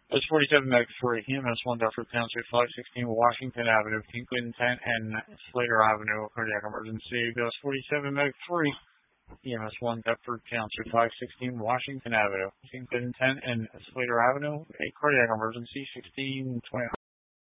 That's 47 Meg 3, EMS 1 Duffer Township, 516 Washington Avenue, Kingston 10 and Slater Avenue, cardiac emergency. That's 47 Meg 3, EMS 1 Deptford Township, 516 Washington Avenue, Kingston 10 and Slater Avenue, a cardiac emergency, 1620.